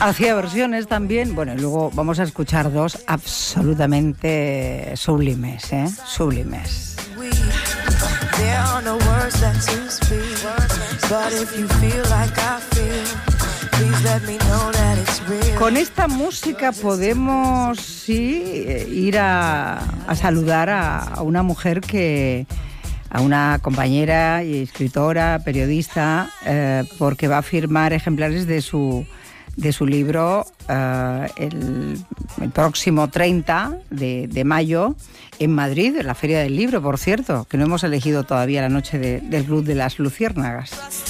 Hacía versiones también. Bueno, y luego vamos a escuchar dos absolutamente sublimes, sublimes. Con esta música podemos ir a saludar a una mujer a una compañera y escritora, periodista, porque va a firmar ejemplares de su libro el próximo 30 de mayo en Madrid, en la Feria del Libro, por cierto, que no hemos elegido todavía la noche del Club de las Luciérnagas.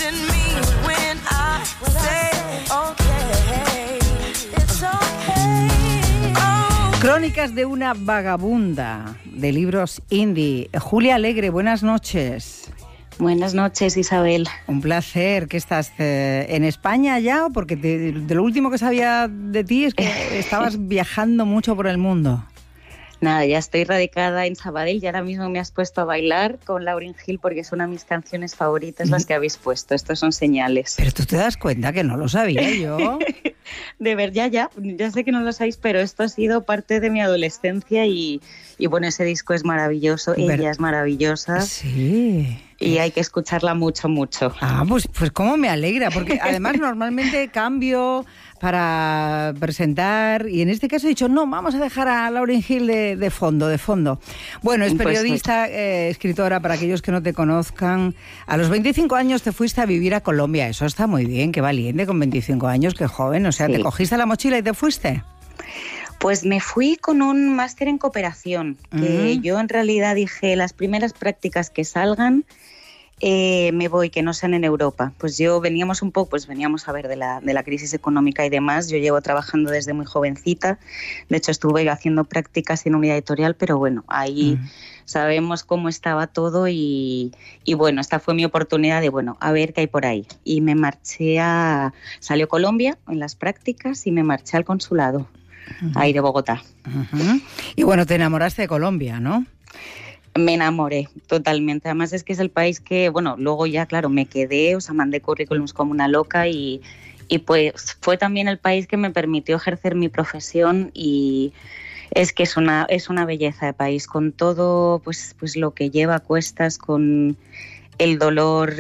Crónicas de una vagabunda, de libros indie. Julia Alegre, buenas noches. Buenas noches, Isabel. Un placer. ¿Qué estás en España ya? Porque de lo último que sabía de ti es que estabas viajando mucho por el mundo. Nada, ya estoy radicada en Sabadell y ahora mismo me has puesto a bailar con Lauryn Hill porque es una de mis canciones favoritas las que habéis puesto. Estos son señales. Pero tú te das cuenta que no lo sabía yo. De ver, ya sé que no lo sabéis, pero esto ha sido parte de mi adolescencia y bueno, ese disco es maravilloso, ella es maravillosa. Sí. Y hay que escucharla mucho, mucho. Ah, pues cómo me alegra, porque además normalmente cambio para presentar y en este caso he dicho, no, vamos a dejar a Lauryn Hill de fondo. Bueno, es periodista, escritora, para aquellos que no te conozcan. A los 25 años te fuiste a vivir a Colombia, eso está muy bien, qué valiente con 25 años, qué joven, o sea, sí. ¿Te cogiste la mochila y te fuiste? Pues me fui con un máster en cooperación, que yo en realidad dije, las primeras prácticas que salgan, me voy, que no sean en Europa. Pues veníamos a ver de la crisis económica y demás. Yo llevo trabajando desde muy jovencita, de hecho estuve haciendo prácticas en una editorial, pero bueno, ahí sabemos cómo estaba todo y bueno, esta fue mi oportunidad de, bueno, a ver qué hay por ahí. Y me marché salió Colombia en las prácticas y me marché al consulado. Ahí de Bogotá. Y bueno, te enamoraste de Colombia, ¿no? Me enamoré totalmente. Además es que es el país que, bueno, luego ya, claro, me quedé, mandé currículums como una loca y pues fue también el país que me permitió ejercer mi profesión y es que es una belleza de país, con todo pues lo que lleva a cuestas, con el dolor,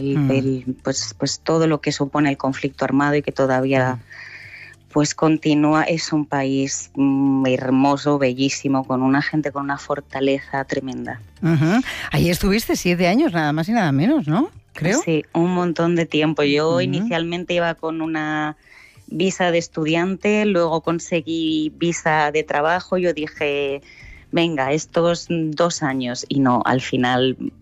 pues todo lo que supone el conflicto armado y que todavía pues continúa. Es un país hermoso, bellísimo, con una gente con una fortaleza tremenda. Ahí estuviste 7 años, nada más y nada menos, ¿no? Creo. Sí, un montón de tiempo. Yo inicialmente iba con una visa de estudiante, luego conseguí visa de trabajo. Yo dije, venga, estos 2 años, y no, al final